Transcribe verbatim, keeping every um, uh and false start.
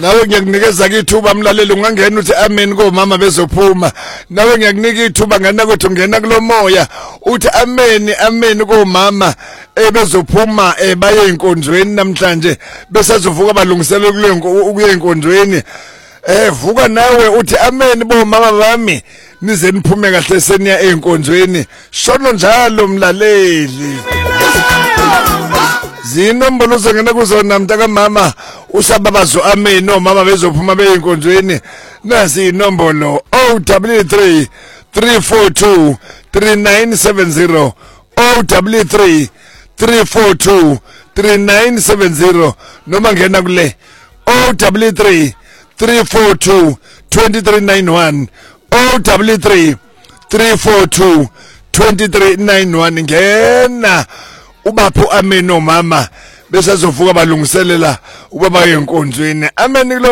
nawe ngiyakunikeza ithuba mlaleli ungangena uthi amen komama bezophuma nawe ngiyakunika ithuba ngana ukuthi ungena kulomoya uthi amen amen komama ebezophuma ebaye inkonzweni namhlanje besazovuka balungisele ukuya inkonzweni eh vuka nawe uthi amen bomama bami nize niphume kahle seniya enkonzweni shono njalo mlaleli zinombolo zongena kuzona mntaka mama usababazo amen no mama bezophuma beyinkonzweni nasi inombolo zero double three three four two three nine seven zero zero double three three four two three nine seven zero noma ngena kule zero double three three four two two three nine one zero double three three four two two three nine one ngena ubapho amen no mama besazovuka balungiselela ubaba yenkonzweni amen.